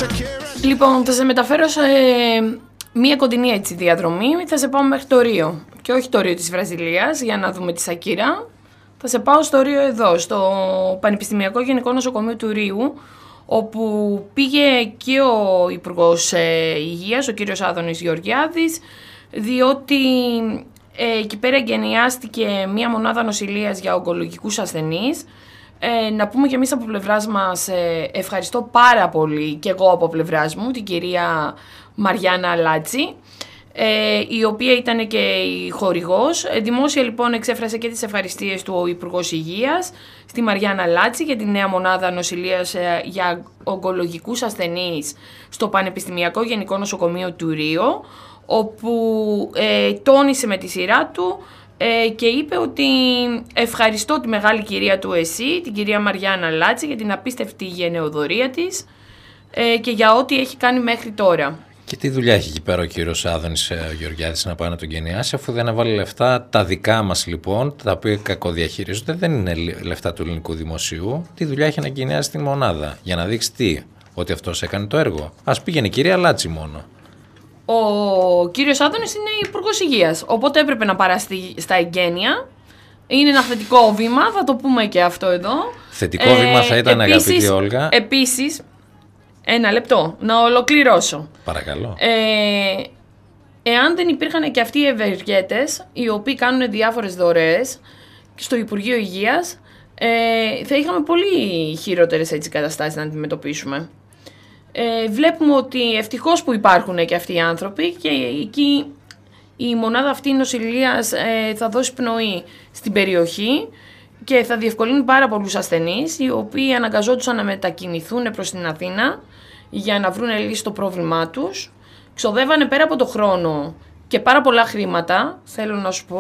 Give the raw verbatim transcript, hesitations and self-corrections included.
Λοιπόν, θα σε μεταφέρω σε μία κοντινή έτσι διαδρομή. Θα σε πάω μέχρι το Ρίο. Και όχι το Ρίο της Βραζιλίας, για να δούμε τη Σακύρα. Θα σε πάω στο Ρίο εδώ, στο Πανεπιστημιακό Γενικό Νοσοκομείο του Ρίου, όπου πήγε και ο Υπουργός Υγείας, ο κύριος Άδωνης Γεωργιάδης, διότι ε, εκεί πέρα εγκαινιάστηκε μία μονάδα νοσηλείας για ογκολογικούς ασθενείς. Ε, να πούμε και εμείς από πλευράς μας ε, ευχαριστώ πάρα πολύ και εγώ από πλευράς μου την κυρία Μαριάννα Λάτση, ε, η οποία ήταν και η χορηγός. Ε, δημόσια λοιπόν εξέφρασε και τις ευχαριστίες του ο Υπουργός Υγείας στη Μαριάννα Λάτση για τη νέα μονάδα νοσηλείας ε, για ογκολογικούς ασθενείς στο Πανεπιστημιακό Γενικό Νοσοκομείο του Ρίο, όπου ε, τόνισε με τη σειρά του ε, και είπε ότι ευχαριστώ τη μεγάλη κυρία του ΕΣΥ, την κυρία Μαριάννα Λάτση, για την απίστευτη γενεοδορία της ε, και για ό,τι έχει κάνει μέχρι τώρα. Και τι δουλειά έχει εκεί πέρα ο κύριος Άδωνης Γεωργιάδης να πάει να τον γενιάσει, αφού δεν έβαλε λεφτά τα δικά μας λοιπόν, τα οποία κακοδιαχειρίζονται, δεν είναι λεφτά του ελληνικού δημοσίου. Τι δουλειά έχει να γενιάσει την μονάδα, για να δείξει τι, ότι αυτός έκανε το έργο? Ας πήγαινε η κυρία Λάτση μόνο. Ο κύριος Άδωνης είναι υπουργός υγείας, οπότε έπρεπε να παραστεί στα εγγένεια. Είναι ένα θετικό βήμα, θα το πούμε και αυτό εδώ. Θετικό ε, βήμα θα ήταν, επίσης, αγαπητή Όλγα. Επίσης, ένα λεπτό, να ολοκληρώσω. Παρακαλώ. Ε, εάν δεν υπήρχαν και αυτοί οι ευεργέτες, οι οποίοι κάνουν διάφορες δωρεές στο Υπουργείο Υγείας, ε, θα είχαμε πολύ χειρότερες έτσι καταστάσεις να αντιμετωπίσουμε. Ε, βλέπουμε ότι ευτυχώς που υπάρχουν και αυτοί οι άνθρωποι, και εκεί η μονάδα αυτή νοσηλείας ε, θα δώσει πνοή στην περιοχή και θα διευκολύνει πάρα πολλούς ασθενείς, οι οποίοι αναγκαζόντουσαν να μετακινηθούν προς την Αθήνα για να βρουν λύση στο πρόβλημά τους. Ξοδεύανε πέρα από το χρόνο και πάρα πολλά χρήματα, θέλω να σου πω.